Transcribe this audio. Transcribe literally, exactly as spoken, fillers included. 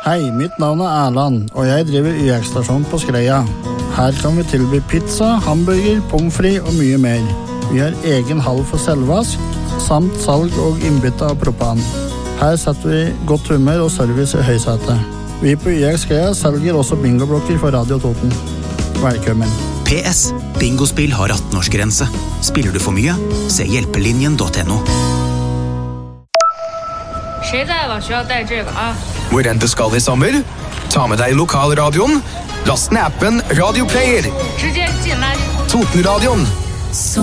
Hei, mitt navn er Erland, og jeg driver Y X-stasjon på Skreia. Her kan vi tilby pizza, hamburger, pommes frites og mye mer. Vi har egen hall for selvvask, samt salg og innbytte av propan. Her setter vi godt humør og service i høysetet. Vi på Y X Skreia selger også bingoblokker for Radio Toten. Velkommen. P S. Bingospill har atten-årsgrense. Spiller du for mye? Se hjelpelinjen punktum no. 谁在了需要带这个啊 Hvor enn du skal i sommer? Ta med deg lokalradioen. Last ned appen Radio Player. 直接进垃圾桶 Totenradioen.